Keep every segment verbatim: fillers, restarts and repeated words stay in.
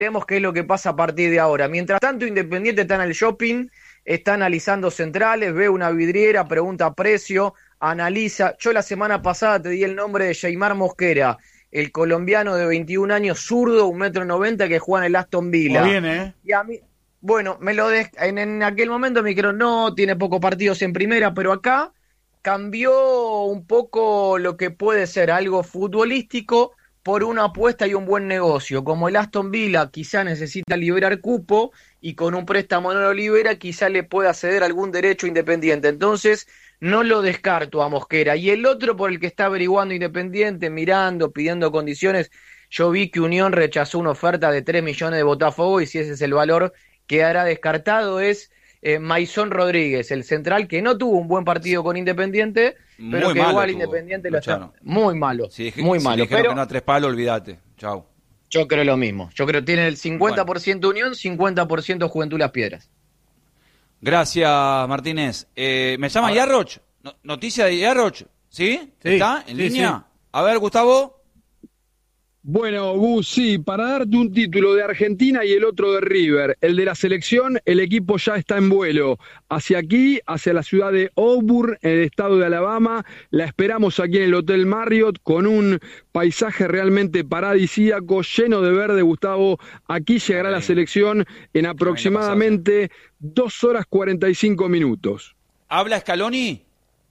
veremos qué es lo que pasa a partir de ahora. Mientras tanto, Independiente está en el shopping, está analizando centrales, ve una vidriera, pregunta precio, analiza. Yo la semana pasada te di el nombre de Sheimar Mosquera, el colombiano de veintiún años, zurdo, un metro noventa, que juega en el Aston Villa. Muy bien, ¿eh? Y a mí, bueno, me lo de, en, en aquel momento me dijeron, no, tiene pocos partidos en primera, pero acá cambió un poco lo que puede ser algo futbolístico por una apuesta y un buen negocio. Como el Aston Villa quizá necesita liberar cupo y con un préstamo no lo libera, quizá le pueda ceder algún derecho Independiente. Entonces, no lo descarto a Mosquera. Y el otro por el que está averiguando Independiente, mirando, pidiendo condiciones, yo vi que Unión rechazó una oferta de tres millones de Botafogo y si ese es el valor, quedará descartado, es eh, Maisón Rodríguez, el central que no tuvo un buen partido con Independiente, pero Muy que malo igual tuvo, Independiente lo está Luciano. muy malo, Si dije, muy si malo. dijeron Pero que no a tres palos, olvídate. Chau. yo creo lo mismo. Yo creo que tiene el cincuenta por ciento bueno. Unión, cincuenta por ciento Juventud Las Piedras. Gracias, Martínez. Eh, ¿Me llama Yarroch? No, ¿Noticia de Yarroch? ¿Sí? Sí, ¿Está en sí, línea? sí. A ver, Gustavo. Bueno, Gus, sí, para darte un título de Argentina y el otro de River, el de la selección, el equipo ya está en vuelo. Hacia aquí, hacia la ciudad de Auburn, en el estado de Alabama, la esperamos aquí en el Hotel Marriott con un paisaje realmente paradisíaco, lleno de verde, Gustavo. Aquí llegará la selección en aproximadamente dos horas cuarenta y cinco minutos. ¿Habla Scaloni?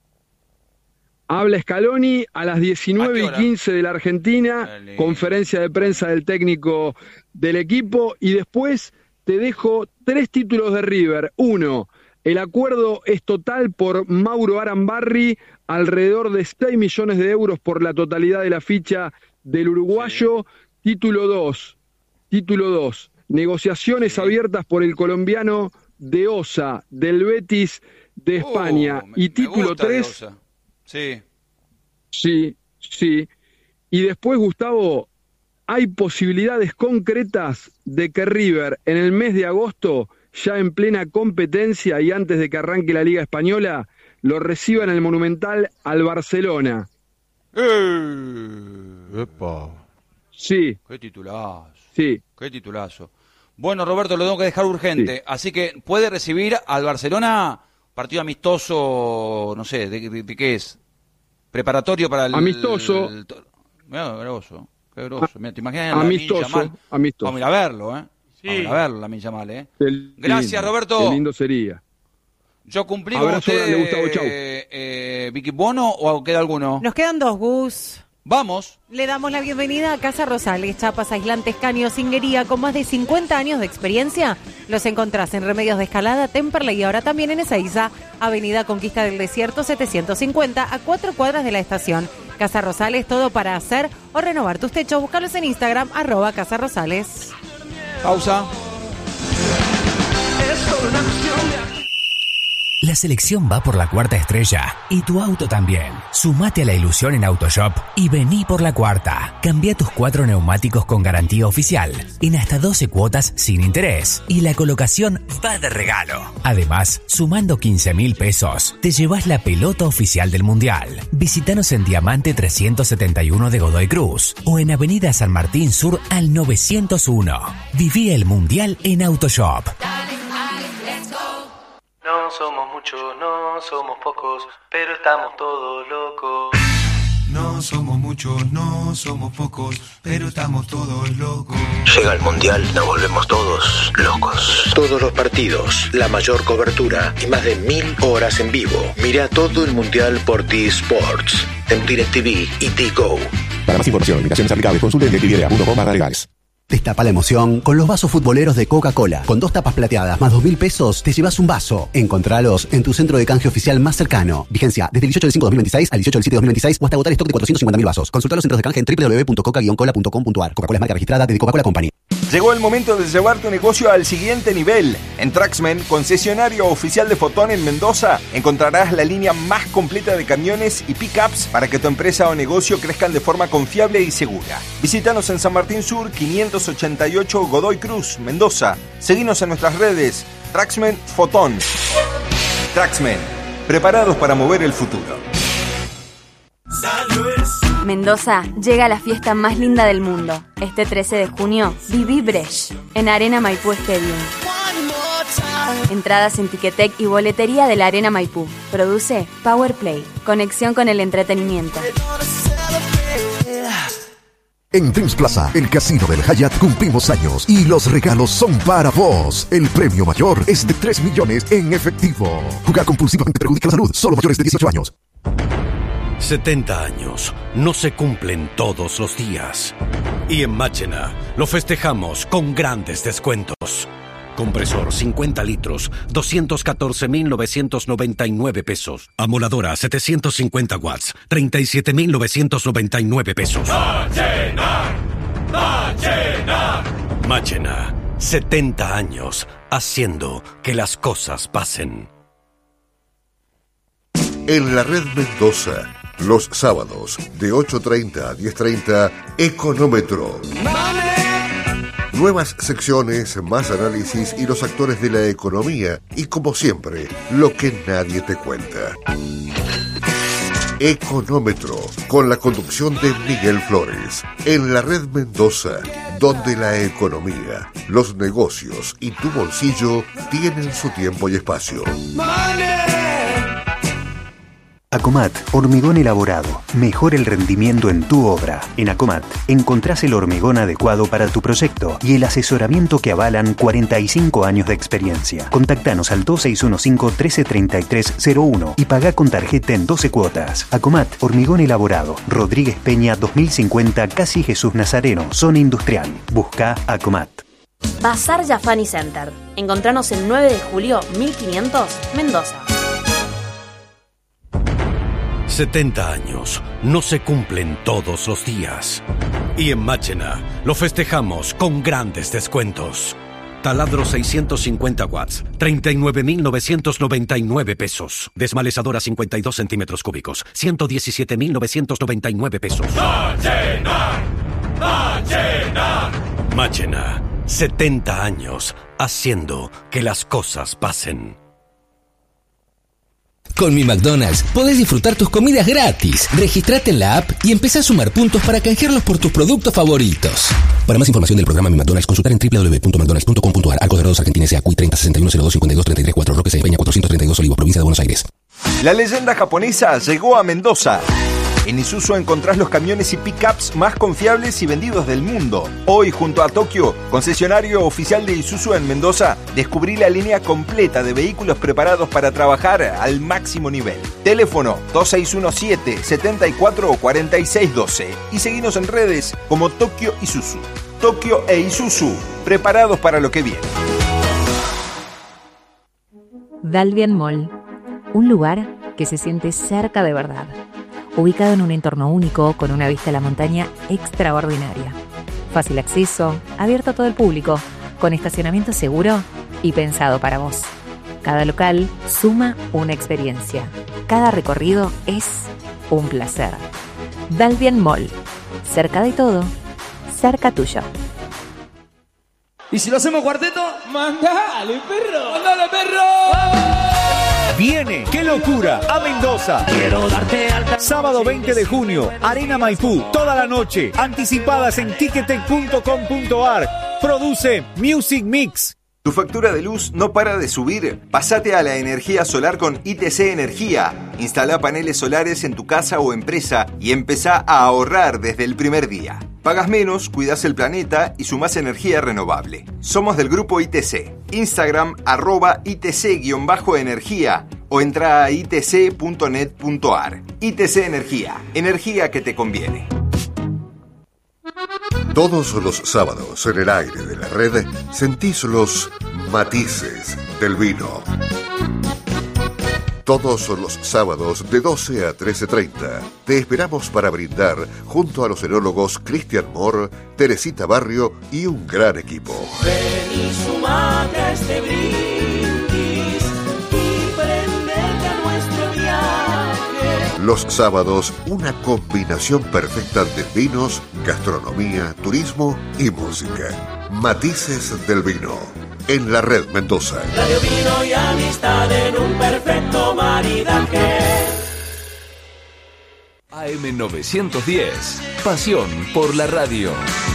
Habla Scaloni a las diecinueve y quince de la Argentina, Dale. Conferencia de prensa del técnico del equipo, y después te dejo tres títulos de River. Uno, el acuerdo es total por Mauro Arambarri, alrededor de seis millones de euros por la totalidad de la ficha del uruguayo. Sí. Título dos, título dos, negociaciones sí. abiertas por el colombiano De Osa, del Betis de España. Uh, me, y título tres... Sí. Sí, sí. Y después, Gustavo, hay posibilidades concretas de que River en el mes de agosto, ya en plena competencia y antes de que arranque la Liga Española, lo reciba en el Monumental al Barcelona. ¡Eh! ¡Epa! Sí. ¡Qué titulazo! Sí. ¡Qué titulazo! Bueno, Roberto, lo tengo que dejar urgente. Sí. Así que, ¿puede recibir al Barcelona partido amistoso, no sé, de, de, de qué es? Preparatorio para el... Amistoso. El, el, mira, grosso, qué grosso. Mira, ¿te imaginas? Amistoso, amistoso. Vamos a ir a verlo, ¿eh? Sí. Vamos a ir a verlo, la Minyamal, ¿eh? Qué Gracias, lindo, Roberto. Qué lindo sería. Yo cumplí Abrazo con usted, grande, Gustavo, chau. Eh, eh, Vicky Bono, ¿o queda alguno? Nos quedan dos, Gus. Vamos. Le damos la bienvenida a Casa Rosales, chapas, aislantes, caños, cinguería, con más de cincuenta años de experiencia. Los encontrás en Remedios de Escalada, Temperley y ahora también en Ezeiza, Avenida Conquista del Desierto setecientos cincuenta, a cuatro cuadras de la estación. Casa Rosales, todo para hacer o renovar tus techos. Búscalos en Instagram, arroba Casa Rosales. Pausa. La selección va por la cuarta estrella y tu auto también. Sumate a la ilusión en Autoshop y vení por la cuarta. Cambia tus cuatro neumáticos con garantía oficial en hasta doce cuotas sin interés y la colocación va de regalo. Además, sumando quince mil pesos, te llevas la pelota oficial del Mundial. Visítanos en Diamante trescientos setenta y uno de Godoy Cruz o en Avenida San Martín Sur al novecientos uno. Viví el Mundial en Autoshop. No somos muchos, no somos pocos, pero estamos todos locos. No somos muchos, no somos pocos, pero estamos todos locos. Llega el Mundial, nos volvemos todos locos. Todos los partidos, la mayor cobertura y más de mil horas en vivo. Mira todo el Mundial por T-Sports, en DirecTV y T-Go. Para más información, invitaciones aplicables, consulte en directv punto com barra legales. Destapa la emoción con los vasos futboleros de Coca-Cola. Con dos tapas plateadas más dos mil pesos, te llevas un vaso. Encontralos en tu centro de canje oficial más cercano. Vigencia desde el dieciocho del cinco de dos mil veintiséis al dieciocho del siete de dos mil veintiséis o hasta agotar stock de cuatrocientos cincuenta mil vasos. Consulta los centros de canje en doble u doble u doble u punto coca guion cola punto com punto a r. Coca-Cola es marca registrada de Coca-Cola Company. Llegó el momento de llevar tu negocio al siguiente nivel. En Traxmen, concesionario oficial de Fotón en Mendoza, encontrarás la línea más completa de camiones y pickups para que tu empresa o negocio crezcan de forma confiable y segura. Visítanos en San Martín Sur, quinientos ochenta y ocho Godoy Cruz, Mendoza. Seguinos en nuestras redes, Traxmen Fotón. Traxmen, preparados para mover el futuro. Mendoza llega la fiesta más linda del mundo. Este trece de junio, viví Brecht en Arena Maipú Stadium. Entradas en Ticketek y boletería de la Arena Maipú. Produce Power Play. Conexión con el entretenimiento. En Dreams Plaza, el casino del Hyatt, cumplimos años y los regalos son para vos. El premio mayor es de tres millones en efectivo. Jugar compulsivamente perjudica la salud. Solo mayores de dieciocho años. setenta años no se cumplen todos los días. Y en Máchena lo festejamos con grandes descuentos. Compresor cincuenta litros, doscientos catorce mil novecientos noventa y nueve pesos. Amoladora setecientos cincuenta watts, treinta y siete mil novecientos noventa y nueve pesos. Máchena, Máchena. Máchena, setenta años haciendo que las cosas pasen. En la red Mendoza, los sábados de ocho treinta a diez treinta, Económetro. Nuevas secciones, más análisis y los actores de la economía. Y como siempre, lo que nadie te cuenta. Económetro, con la conducción de Miguel Flores. En la red Mendoza, donde la economía, los negocios y tu bolsillo tienen su tiempo y espacio. Acomat, hormigón elaborado. Mejora el rendimiento en tu obra. En Acomat encontrás el hormigón adecuado para tu proyecto y el asesoramiento que avalan cuarenta y cinco años de experiencia. Contactanos al dos seis uno cinco, uno tres tres tres cero uno y pagá con tarjeta en doce cuotas. Acomat, hormigón elaborado. Rodríguez Peña dos mil cincuenta, Casi Jesús Nazareno, zona industrial. Busca Acomat. Bazar Yafani Center. Encontranos el nueve de julio mil quinientos, Mendoza. setenta años no se cumplen todos los días. Y en Máchena lo festejamos con grandes descuentos. Taladro seiscientos cincuenta watts, treinta y nueve mil novecientos noventa y nueve pesos. Desmalezadora cincuenta y dos centímetros cúbicos, ciento diecisiete mil novecientos noventa y nueve pesos. Máchena, Máchena. Máchena, setenta años haciendo que las cosas pasen. Con mi McDonald's podés disfrutar tus comidas gratis. Registrate en la app y empezá a sumar puntos para canjearlos por tus productos favoritos. Para más información del programa Mi McDonald's, consultar en doble u doble u doble u punto mcdonalds punto com punto a r. Arcos Dorados Argentina S A. Cuy treinta sesenta y uno cero dos cincuenta y dos treinta y tres cuatro. Roque C. Peña cuatrocientos treinta y dos Olivos, provincia de Buenos Aires. La leyenda japonesa llegó a Mendoza. En Isuzu encontrás los camiones y pickups más confiables y vendidos del mundo. Hoy, junto a Tokio, concesionario oficial de Isuzu en Mendoza, descubrí la línea completa de vehículos preparados para trabajar al máximo nivel. Teléfono dos seis uno siete, setenta y cuatro, cuarenta y seis doce y seguinos en redes como Tokio Isuzu. Tokio e Isuzu, preparados para lo que viene. Dalvian Mall, un lugar que se siente cerca de verdad. Ubicado en un entorno único, con una vista a la montaña extraordinaria. Fácil acceso, abierto a todo el público, con estacionamiento seguro y pensado para vos. Cada local suma una experiencia. Cada recorrido es un placer. Dalvian Mall, cerca de todo, cerca tuyo. ¿Y si lo hacemos cuarteto? ¡Mandale, perro! ¡Mandale, perro! Viene, qué locura, a Mendoza. Quiero darte alta. Sábado veinte de junio, Arena Maipú, toda la noche. Anticipadas en ticketek punto com punto a r. Produce Music Mix. ¿Tu factura de luz no para de subir? Pásate a la energía solar con I T C Energía. Instala paneles solares en tu casa o empresa y empezá a ahorrar desde el primer día. Pagas menos, cuidas el planeta y sumás energía renovable. Somos del grupo I T C. Instagram arroba I T C-energía o entra a i t c punto net punto a r. I T C Energía. Energía que te conviene. Todos los sábados en el aire de la red sentís los matices del vino. Todos los sábados de doce a trece treinta te esperamos para brindar junto a los enólogos Cristian Moore, Teresita Barrio y un gran equipo. Ven y sumate a este brindis y prendete a nuestro viaje. Los sábados, una combinación perfecta de vinos, gastronomía, turismo y música. Matices del vino. En la red Mendoza. Radio, vino y amistad en un perfecto maridaje. A M novecientos diez, pasión por la radio.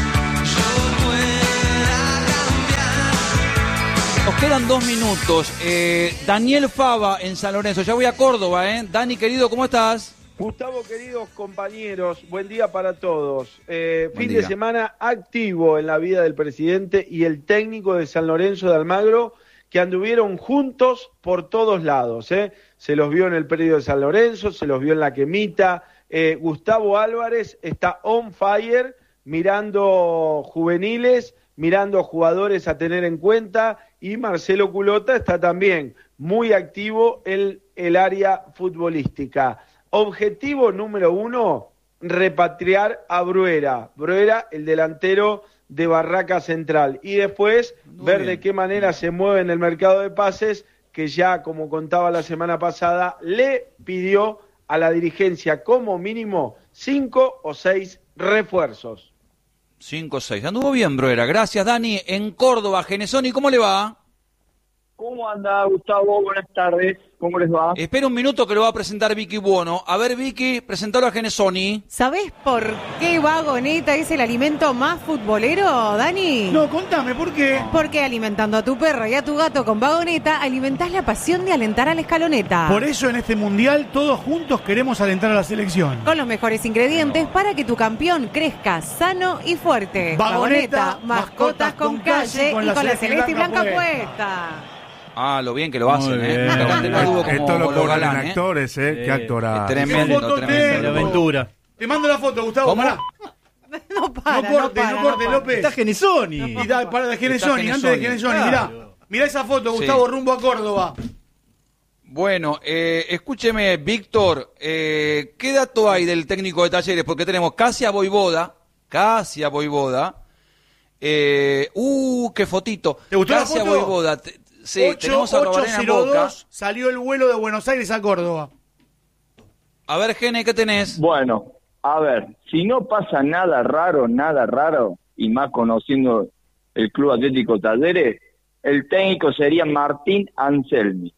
Nos quedan dos minutos. Eh, Daniel Fava en San Lorenzo. Ya voy a Córdoba, ¿eh? Dani, querido, ¿cómo estás? Gustavo, queridos compañeros, buen día para todos. Eh, Buen fin día. de semana activo en la vida del presidente y el técnico de San Lorenzo de Almagro, que anduvieron juntos por todos lados. ¿eh? Se los vio en el predio de San Lorenzo, se los vio en la Quemita. Eh, Gustavo Álvarez está on fire, mirando juveniles, mirando jugadores a tener en cuenta, y Marcelo Culota está también muy activo en el área futbolística. Objetivo número uno, repatriar a Bruera. Bruera, el delantero de Barraca Central. Y después muy ver bien. De qué manera se mueve en el mercado de pases, que ya, como contaba la semana pasada, le pidió a la dirigencia como mínimo cinco o seis refuerzos. cinco seis. Anduvo bien, Bruera. Gracias, Dani. En Córdoba, Genesoni, ¿cómo le va? ¿Cómo anda, Gustavo? Buenas tardes. ¿Cómo les va? Espera un minuto que lo va a presentar Vicky Buono. A ver, Vicky, presentalo a Genesoni. ¿Sabés por qué Vagoneta es el alimento más futbolero, Dani? No, contame, ¿por qué? Porque alimentando a tu perro y a tu gato con Vagoneta, alimentás la pasión de alentar a la escaloneta. Por eso en este mundial todos juntos queremos alentar a la selección. Con los mejores ingredientes para que tu campeón crezca sano y fuerte. Vagoneta, mascotas con calle y con la celeste y blanca puesta. Ah, lo bien que lo hacen, Muy ¿eh? bien. Nunca canté algo como Esto lo los cobran galán, ¿eh? actores, ¿eh? Qué actora. Es tremendo, foto tremendo. te- aventura. Te mando la foto, Gustavo. ¿Cómo? Pará. No para, no cortes, para, no cortes, para. López. Está Genesoni. Y da, para de Está Genesoni, antes de Genesoni. Genesoni, mirá. Claro. Mirá esa foto, Gustavo, Sí. rumbo a Córdoba. Bueno, eh, escúcheme, Víctor, eh, ¿qué dato hay del técnico de Talleres? Porque tenemos casi a Voivoda, casi a Voivoda. Eh, uh, qué fotito. ¿Te gustó la Casi a foto? Voivoda. Te- Sí, tenemos a Robarena en Boca. Salió el vuelo de Buenos Aires a Córdoba. A ver, Gene, ¿qué tenés? Bueno, a ver, si no pasa nada raro, nada raro, y más conociendo el Club Atlético Talleres, el técnico sería Martín Anselmi.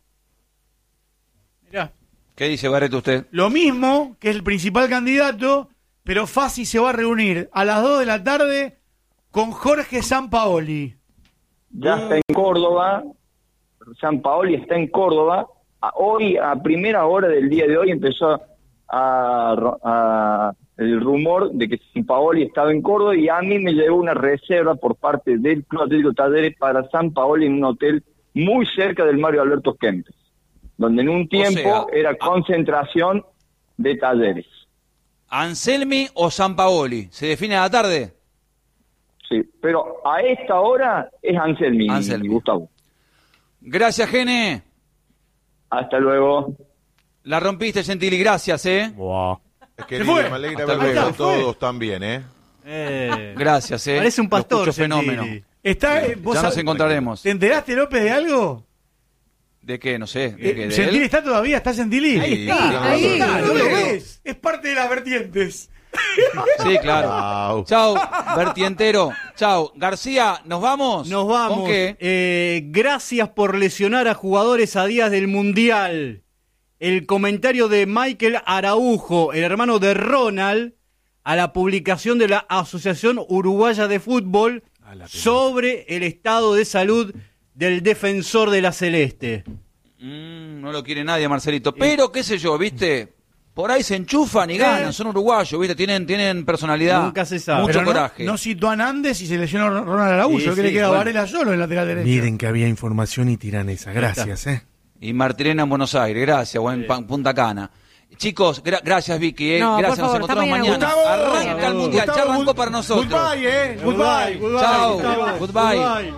Mirá. ¿Qué dice Barreto usted? Lo mismo que el principal candidato, pero Fassi se va a reunir a las dos de la tarde con Jorge Sampaoli. Ya está en Córdoba, Sampaoli está en Córdoba. A- Hoy, a primera hora del día de hoy, empezó a, a- el rumor de que Sampaoli estaba en Córdoba, y a mí me llegó una reserva por parte del Club Atlético Talleres para Sampaoli en un hotel muy cerca del Mario Alberto Kempes, donde en un tiempo sea, era concentración de Talleres. ¿Anselmi o Sampaoli? ¿Se define a la tarde? Sí, pero a esta hora es Anselmi, Anselmi. Gustavo. Gracias, Gene. Hasta luego. La rompiste, Gentili, gracias, ¿eh? Wow. Es que Se fue. me alegra Hasta verlos luego. a todos también, ¿eh? Eh, Gracias, ¿eh? Parece un pastor, Lo escucho fenómeno. Gentili. Está, eh, vos Ya nos sab- encontraremos. ¿Te enteraste, López, de algo? ¿De qué? No sé. ¿De Eh, qué? ¿De ¿Gentili él? está todavía? ¿Está Gentili? Ahí está. Sí, ahí Sí, está, sí, ¿no lo sí. ves? Es parte de las vertientes. Sí, claro. Chau. Chau, vertientero. Chau. García, ¿nos vamos? Nos vamos. ¿Con qué? Eh, gracias por lesionar a jugadores a días del Mundial. El comentario de Michael Araujo, el hermano de Ronald, a la publicación de la Asociación Uruguaya de Fútbol sobre el estado de salud del defensor de la Celeste. Mm, no lo quiere nadie, Marcelito. Pero, qué sé yo, ¿viste? Por ahí se enchufan y ganan. Son uruguayos, ¿viste? Tienen, tienen personalidad. Nunca se sabe. Mucho Pero no, coraje. no citó a Nández y se lesionó Ronald Araujo. Sí, ¿Qué le sí, queda bueno. Varela solo en el lateral derecho? Miren que había información y tiran esa. Gracias, ¿eh? Y Martirena en Buenos Aires, gracias, o en Pa- Punta Cana. Chicos, gra- gracias Vicky, eh. No, por gracias, favor, nos encontramos hasta mañana, mañana. Gustavo. Arranca el mundial, ya Gustavo, arrancó para nosotros. Goodbye, eh. Goodbye. Goodbye. Chao, Goodbye. goodbye.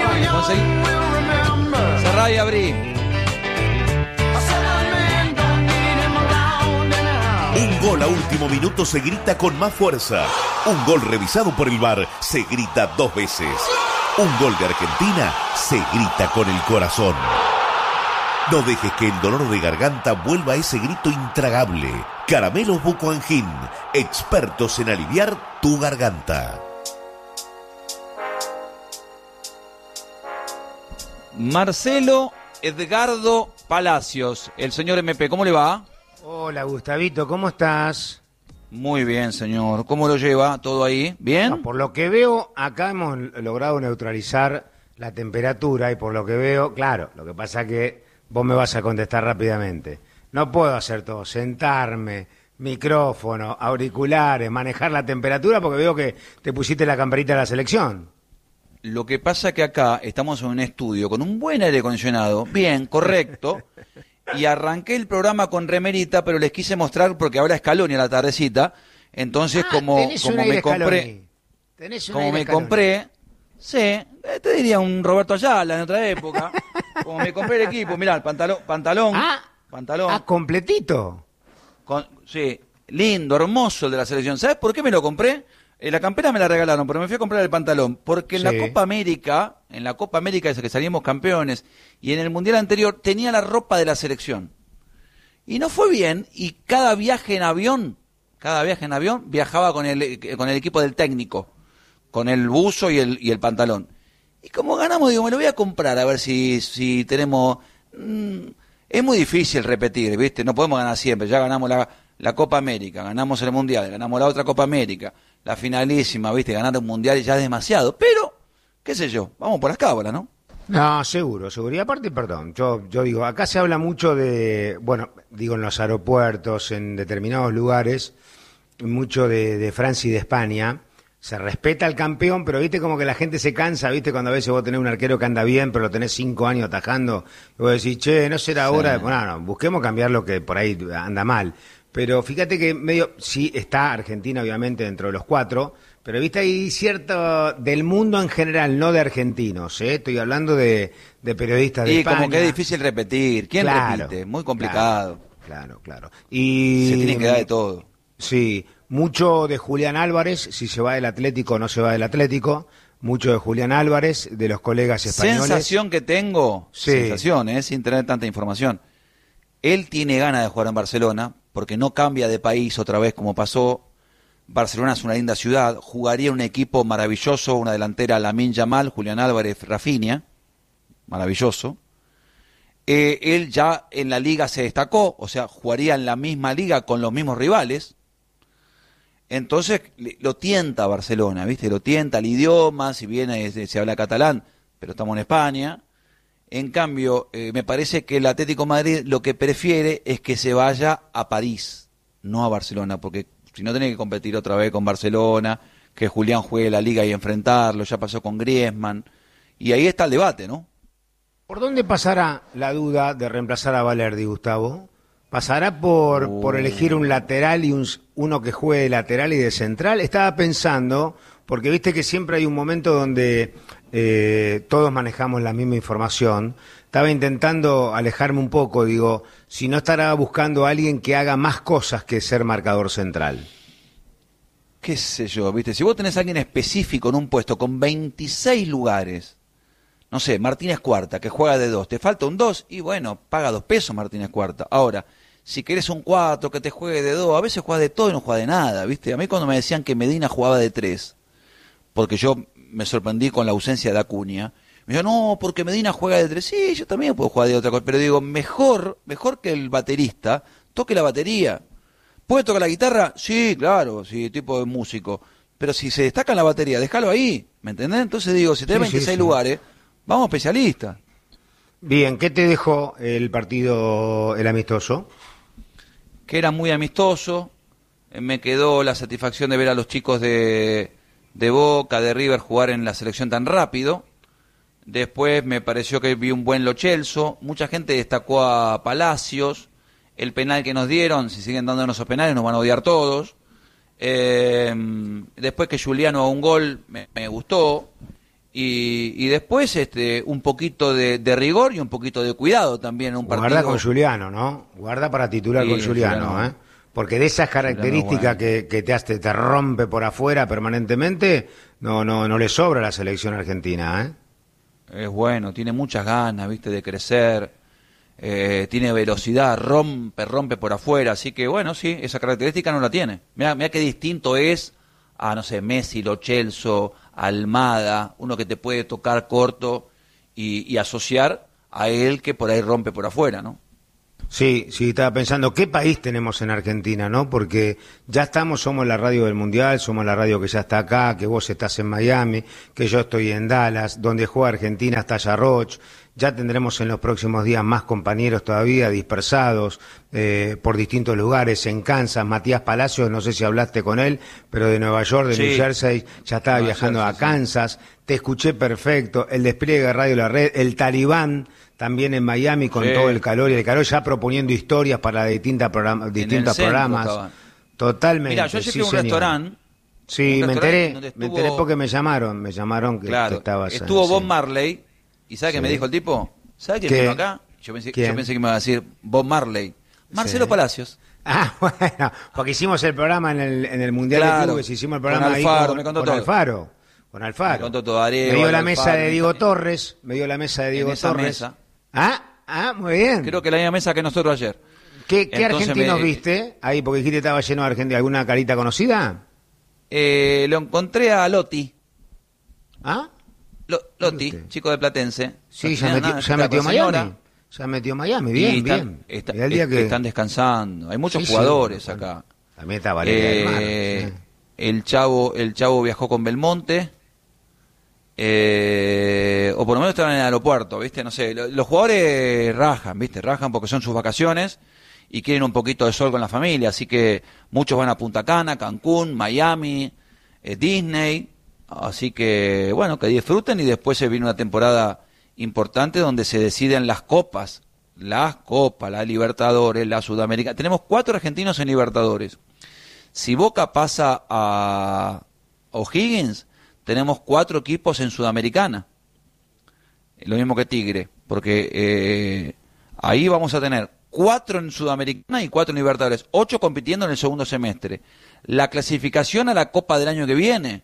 Conseguí- Cerrá y abrí. Un gol a último minuto se grita con más fuerza. Un gol revisado por el V A R se grita dos veces. Un gol de Argentina se grita con el corazón. No dejes que el dolor de garganta vuelva a ese grito intragable. Caramelos Bucoangin, expertos en aliviar tu garganta. Marcelo Edgardo Palacios, el señor M P, ¿cómo le va? Hola Gustavito, ¿cómo estás? Muy bien, señor. ¿Cómo lo lleva todo ahí? ¿Bien? No, por lo que veo, acá hemos logrado neutralizar la temperatura y por lo que veo, claro, lo que pasa es que vos me vas a contestar rápidamente. No puedo hacer todo, sentarme, micrófono, auriculares, manejar la temperatura porque veo que te pusiste la camperita de la selección. Lo que pasa que acá estamos en un estudio con un buen aire acondicionado, bien, correcto, y arranqué el programa con remerita, pero les quise mostrar porque ahora es Scaloni a la tardecita, entonces Ah, como, tenés un como aire me compré, Scaloni. Tenés un como aire me Scaloni. compré, sí, eh, te diría un Roberto Ayala en otra época, como me compré el equipo, mirá, el pantalón, pantalón, pantalón. Ah, completito. Con, sí, lindo, hermoso el de la selección. ¿Sabes por qué me lo compré? Eh, la campera me la regalaron, pero me fui a comprar el pantalón. Porque en Sí. la Copa América, en la Copa América esa que salimos campeones, y en el Mundial anterior, tenía la ropa de la selección. Y no fue bien, y cada viaje en avión, cada viaje en avión, viajaba con el, con el equipo del técnico, con el buzo y el, y el pantalón. Y como ganamos, digo, me lo voy a comprar, a ver si, si tenemos... Mmm, es muy difícil repetir, ¿viste? No podemos ganar siempre. Ya ganamos la, la Copa América, ganamos el Mundial, ganamos la otra Copa América, la finalísima, ¿viste? Ganar un Mundial ya es demasiado. Pero, qué sé yo, vamos por las cábalas, ¿no? No, seguro, seguro. Y aparte, perdón, yo, yo digo, acá se habla mucho de, bueno, digo en los aeropuertos, en determinados lugares, mucho de, de Francia y de España. Se respeta al campeón, pero viste como que la gente se cansa, viste, cuando a veces vos tenés un arquero que anda bien, pero lo tenés cinco años atajando, y vos decís, che, no será hora de... Bueno, no, busquemos cambiar lo que por ahí anda mal. Pero fíjate que medio, sí está Argentina obviamente dentro de los cuatro, pero viste hay cierto, del mundo en general, no de argentinos, ¿eh? Estoy hablando de, de periodistas de Y España. como que es difícil repetir. ¿Quién Claro, repite? Muy complicado. Claro, claro. Y se tiene que dar de todo. Sí, mucho de Julián Álvarez, si se va del Atlético o no se va del Atlético, mucho de Julián Álvarez, de los colegas españoles. Sensación que tengo, Sí. sensación, ¿eh? Sin tener tanta información. Él tiene ganas de jugar en Barcelona, porque no cambia de país otra vez como pasó. Barcelona es una linda ciudad, jugaría un equipo maravilloso, una delantera Lamine Yamal, Julián Álvarez, Rafinha, maravilloso. Eh, él ya en la liga se destacó, o sea, jugaría en la misma liga con los mismos rivales. Entonces lo tienta Barcelona, ¿viste? Lo tienta el idioma, si bien es- se habla catalán, pero estamos en España. En cambio, eh, me parece que el Atlético de Madrid lo que prefiere es que se vaya a París, no a Barcelona, porque si no tiene que competir otra vez con Barcelona, que Julián juegue la liga y enfrentarlo, ya pasó con Griezmann, y ahí está el debate, ¿no? ¿Por dónde pasará la duda de reemplazar a Valerdi, Gustavo? ¿Pasará por, por elegir un lateral y un, uno que juegue de lateral y de central? Estaba pensando, porque viste que siempre hay un momento donde eh, todos manejamos la misma información. Estaba intentando alejarme un poco, digo, si no estará buscando a alguien que haga más cosas que ser marcador central. Qué sé yo, ¿viste? Si vos tenés a alguien específico en un puesto con veintiséis lugares, no sé, Martínez Cuarta, que juega de dos, te falta un dos, y bueno, paga dos pesos Martínez Cuarta. Ahora, si querés un cuatro que te juegue de dos, a veces juega de todo y no juega de nada, ¿viste? A mí cuando me decían que Medina jugaba de tres, porque yo me sorprendí con la ausencia de Acuña, me dijo, no, porque Medina juega de tres, sí, yo también puedo jugar de otra cosa, pero digo, mejor, mejor que el baterista, toque la batería. ¿Puede tocar la guitarra? Sí, claro, sí, tipo de músico, pero si se destaca en la batería, déjalo ahí, ¿me entendés? Entonces digo, si tenés Sí, sí, veintiséis sí. lugares, vamos especialistas. Bien, ¿qué te dejó el partido, el amistoso? Que era muy amistoso, eh, me quedó la satisfacción de ver a los chicos de, de Boca, de River jugar en la selección tan rápido. Después me pareció que vi un buen Lo Celso, mucha gente destacó a Palacios, el penal que nos dieron, si siguen dándonos esos penales nos van a odiar todos. Eh, después que Juliano haga un gol me, me gustó. Y, y después este un poquito de, de rigor y un poquito de cuidado también en un partido. Guarda con Juliano, ¿no? Guarda para titular Sí, con Juliano, Juliano. ¿eh? Porque de esas características Juliano, que, que te hace, te rompe por afuera permanentemente, no, no, no le sobra a la selección argentina, ¿eh? Es bueno, tiene muchas ganas, viste, de crecer, eh, tiene velocidad, rompe, rompe por afuera, así que bueno, sí, esa característica no la tiene. Mira, mira qué distinto es a, no sé, Messi, Lo Celso, Almada, uno que te puede tocar corto y, y asociar a él que por ahí rompe por afuera, ¿no? Sí, sí, estaba pensando, ¿qué país tenemos en Argentina, no? Porque ya estamos, somos la radio del Mundial, somos la radio que ya está acá, que vos estás en Miami, que yo estoy en Dallas, donde juega Argentina está Yarroch, ya tendremos en los próximos días más compañeros todavía dispersados eh, por distintos lugares, en Kansas, Matías Palacios, no sé si hablaste con él, pero de Nueva York, de Sí. New Jersey, ya estaba Nueva viajando Jersey, a Kansas, te escuché perfecto, el despliegue de Radio La Red, el Talibán, también en Miami con Sí. todo el calor y el calor, ya proponiendo historias para distintas programa, distintos centro programas. estaban. Totalmente. Mira, yo llegué sí, a un señor. restaurante. Sí, un me restaurante enteré, donde me estuvo- enteré porque me llamaron, me llamaron que, Claro, que estabas. estuvo sí. Bob Marley. ¿Y sabe qué Sí. me dijo el tipo? ¿Sabe quién ¿Qué? vino acá? Yo pensé, ¿Quién? yo pensé que me iba a decir Bob Marley. Marcelo Sí. Palacios. Ah, bueno, porque hicimos el programa en el, en el Mundial Claro, de Clubes, hicimos el programa con ahí Alfaro, con, me contó con todo. Alfaro. Con Alfaro. Me contó todo, Areval, me dio la Alfaro, mesa de me- Diego Torres, me dio la mesa de Diego en esa Torres. mesa. Ah, ah, muy bien. Creo que la misma mesa que nosotros ayer. ¿Qué, qué Entonces argentinos me- viste? Ahí, porque dijiste que estaba lleno de Argentina. ¿Alguna carita conocida? Eh, lo encontré a Lotti. ¿Ah? Lo- Lotti, chico de Platense. Sí, No ya tenía metió, nada, ya estaba metió con señora. Miami. Ya metió Miami, Y bien, están, bien. está- Mirá el día es- que... están descansando. Hay muchos Sí, sí, jugadores bueno, acá. También está Valeria del Mar, Eh, sí. el Chavo, el Chavo viajó con Belmonte. Eh, o por lo menos estaban en el aeropuerto, ¿viste? No sé, lo- los jugadores rajan, ¿viste? Rajan porque son sus vacaciones y quieren un poquito de sol con la familia, así que muchos van a Punta Cana, Cancún, Miami, eh, Disney, así que bueno, que disfruten y después se viene una temporada importante donde se deciden las copas, las copas, la Libertadores, la Sudamericana. Tenemos cuatro argentinos en Libertadores. Si Boca pasa a O'Higgins, tenemos cuatro equipos en Sudamericana. Lo mismo que Tigre, porque eh, ahí vamos a tener cuatro en Sudamericana y cuatro en Libertadores, ocho compitiendo en el segundo semestre. La clasificación a la Copa del año que viene,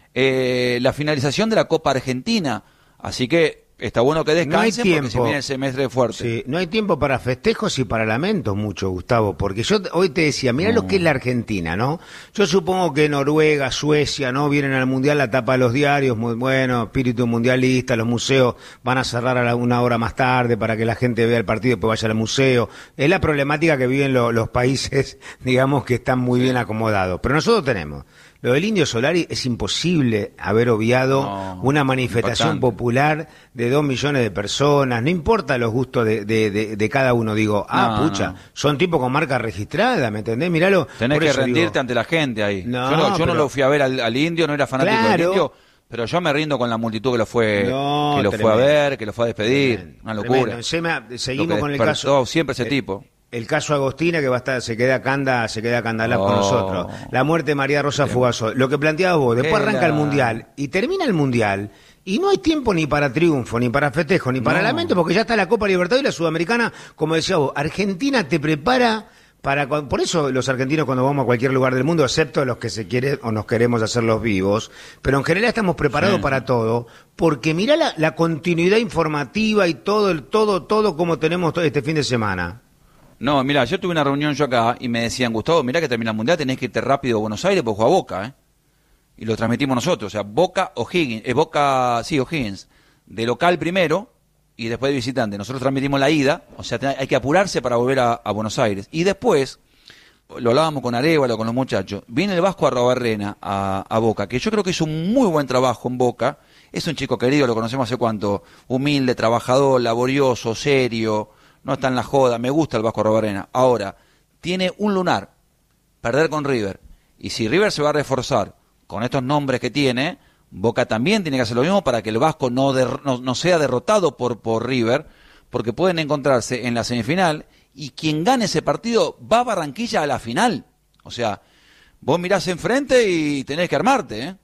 eh, la finalización de la Copa Argentina. Así que está bueno que No hay descansen porque se tiempo. viene el semestre fuerte. Sí, no hay tiempo para festejos y para lamentos mucho, Gustavo, porque yo te- hoy te decía, mirá lo que es la Argentina, ¿no? Yo supongo que Noruega, Suecia, ¿no? Vienen al Mundial, la tapa de los diarios, muy bueno, espíritu mundialista, los museos van a cerrar a la- una hora más tarde para que la gente vea el partido y después vaya al museo. Es la problemática que viven lo- los países, digamos, que están muy bien acomodados. Pero nosotros tenemos... Lo del Indio Solari es imposible haber obviado No, una manifestación impactante. popular de dos millones de personas, no importa los gustos de, de, de, de cada uno, digo, ah, No, pucha, no. son tipos con marca registrada, ¿me entendés? Miralo. Tenés por que eso rendirte digo, ante la gente ahí. No, yo no, yo no pero- lo fui a ver al, al indio, no era fanático Claro. del indio, pero yo me rindo con la multitud que lo fue, No, que lo fue a tremendo. ver, que lo fue a despedir. Una locura. Tremendo. Encima, seguimos Lo que con el despertó caso. siempre ese eh, tipo. El caso Agostina, que va a estar, se queda Canda, se queda Candalá con Oh. nosotros. La muerte de María Rosa Fugazo. Lo que planteabas vos, después Qué arranca el la- Mundial y termina el Mundial y no hay tiempo ni para triunfo, ni para festejo, ni para No. lamento, porque ya está la Copa Libertadores y la Sudamericana, como decía vos, Argentina te prepara para... cuan- Por eso los argentinos cuando vamos a cualquier lugar del mundo, excepto los que se quieren o nos queremos hacer los vivos, pero en general estamos preparados Sí. para todo, porque mirá la, la continuidad informativa y todo, el todo, todo como tenemos todo este fin de semana. No, mira, yo tuve una reunión yo acá y me decían, Gustavo, mira que termina el Mundial, tenés que irte rápido a Buenos Aires porque juega Boca, ¿eh? Y lo transmitimos nosotros, o sea, Boca O'Higgins, eh, Boca, sí, O'Higgins, de local primero y después de visitante. Nosotros transmitimos la ida, o sea, te- hay que apurarse para volver a, a Buenos Aires. Y después, lo hablábamos con Arévalo, con los muchachos, viene el Vasco Arrobarrena a, a Boca, que yo creo que hizo un muy buen trabajo en Boca. Es un chico querido, lo conocemos hace cuánto, humilde, trabajador, laborioso, serio, no está en la joda, me gusta el Vasco Arrobarrena. Ahora, tiene un lunar, perder con River. Y si River se va a reforzar con estos nombres que tiene, Boca también tiene que hacer lo mismo para que el Vasco no, der- no, no sea derrotado por, por River, porque pueden encontrarse en la semifinal y quien gane ese partido va a Barranquilla a la final. O sea, vos mirás enfrente y tenés que armarte, ¿eh?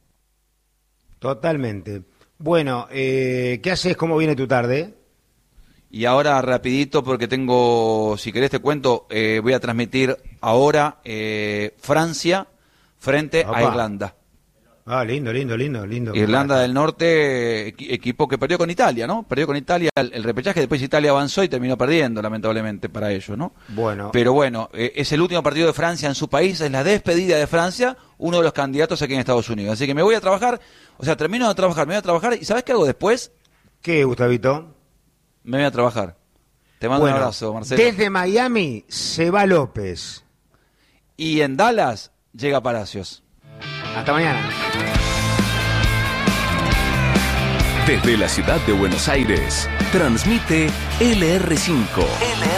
Totalmente. Bueno, eh, ¿qué haces? ¿Cómo viene tu tarde? Y ahora rapidito, porque tengo, si querés te cuento, eh, voy a transmitir ahora eh, Francia frente Opa. a Irlanda. Ah, lindo, lindo, lindo, lindo. Irlanda del Norte, equi- equipo que perdió con Italia, ¿no? Perdió con Italia el, el repechaje, después Italia avanzó y terminó perdiendo, lamentablemente, para ellos, ¿no? Bueno, Pero bueno, eh, es el último partido de Francia en su país, es la despedida de Francia, uno de los candidatos aquí en Estados Unidos. Así que me voy a trabajar, o sea, termino de trabajar, me voy a trabajar, ¿y sabes qué hago después? ¿qué, Gustavito? Me voy a trabajar. Te mando Bueno, un abrazo, Marcelo. Desde Miami se va López. Y en Dallas llega Palacios. Hasta mañana. Desde la ciudad de Buenos Aires, transmite L R cinco. L R cinco.